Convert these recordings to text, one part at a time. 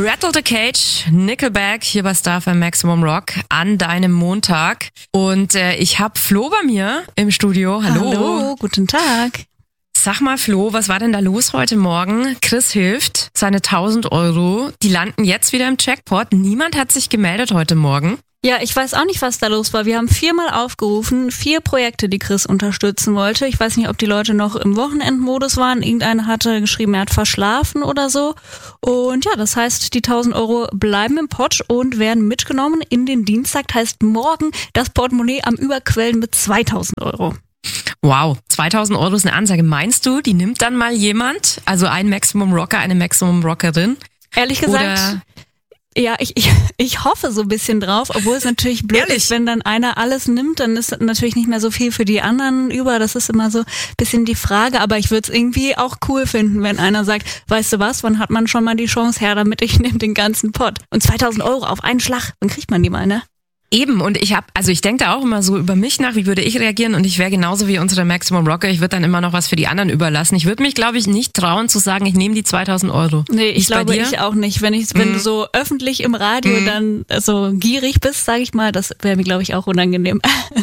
Rattle the Cage, Nickelback hier bei Star FM Maximum Rock an deinem Montag. Und ich habe Flo bei mir im Studio. Hallo. Hallo, guten Tag. Sag mal Flo, was war denn da los heute Morgen? Chris hilft, seine 1.000 Euro, die landen jetzt wieder im Jackpot. Niemand hat sich gemeldet heute Morgen. Ja, ich weiß auch nicht, was da los war. Wir haben 4-mal aufgerufen, 4 Projekte, die Chris unterstützen wollte. Ich weiß nicht, ob die Leute noch im Wochenendmodus waren. Irgendeiner hatte geschrieben, er hat verschlafen oder so. Und ja, das heißt, die 1.000 Euro bleiben im Pott und werden mitgenommen in den Dienstag. Heißt morgen das Portemonnaie am Überquellen mit 2.000 Euro. Wow, 2.000 Euro ist eine Ansage. Meinst du, die nimmt dann mal jemand? Also ein Maximum Rocker, eine Maximum Rockerin? Ehrlich gesagt... Oder ja, ich hoffe so ein bisschen drauf, obwohl es natürlich blöd ist, wenn dann einer alles nimmt, dann ist natürlich nicht mehr so viel für die anderen über. Das ist immer so ein bisschen die Frage, aber ich würde es irgendwie auch cool finden, wenn einer sagt, weißt du was, wann hat man schon mal die Chance her, damit ich nehme den ganzen Pott. Und 2.000 Euro auf einen Schlag, dann kriegt man die mal, ne? eben, und ich denke da auch immer so über mich nach, wie würde ich reagieren, und ich wäre genauso wie unsere Maximum Rocker, ich würde dann immer noch was für die anderen überlassen. Ich würde mich, glaube ich, nicht trauen zu sagen, ich nehme die 2.000 Euro. Nee, ich glaube ich auch nicht. Wenn du so öffentlich im Radio dann so gierig bist, sage ich mal, das wäre mir, glaube ich, auch unangenehm.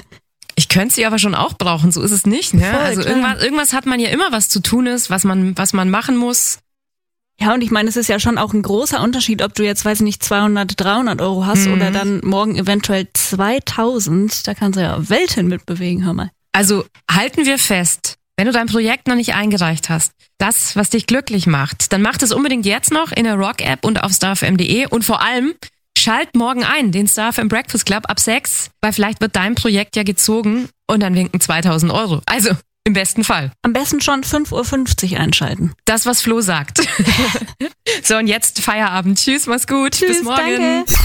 Ich könnte sie aber schon auch brauchen, so ist es nicht, ne? Voll, also irgendwas hat man ja immer, was zu tun ist, was man machen muss. Ja, und ich meine, es ist ja schon auch ein großer Unterschied, ob du jetzt, weiß nicht, 200, 300 Euro hast oder dann morgen eventuell 2.000. Da kannst du ja Welten mitbewegen, hör mal. Also halten wir fest, wenn du dein Projekt noch nicht eingereicht hast, das, was dich glücklich macht, dann mach das unbedingt jetzt noch in der Rock-App und auf starfm.de, und vor allem schalt morgen ein, den Star FM Breakfast Club ab 6, weil vielleicht wird dein Projekt ja gezogen und dann winken 2.000 Euro. Also im besten Fall. Am besten schon 5.50 Uhr einschalten. Das, was Flo sagt. So, und jetzt Feierabend. Tschüss, mach's gut. Tschüss, bis morgen. Danke.